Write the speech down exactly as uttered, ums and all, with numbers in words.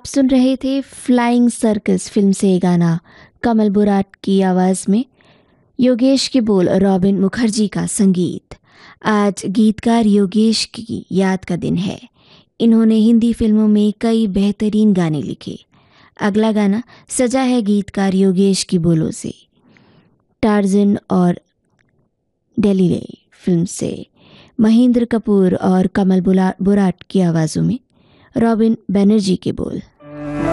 आप सुन रहे थे फ्लाइंग सर्कस फिल्म से ये गाना कमल बुराट की आवाज़ में, योगेश के बोल, रॉबिन मुखर्जी का संगीत। आज गीतकार योगेश की याद का दिन है। इन्होंने हिंदी फिल्मों में कई बेहतरीन गाने लिखे। अगला गाना सजा है गीतकार योगेश की बोलों से। टार्जन और डेलीले फिल्म से महेंद्र कपूर और कमल बुराट की आवाज़ों में, रॉबिन बनर्जी के बोल।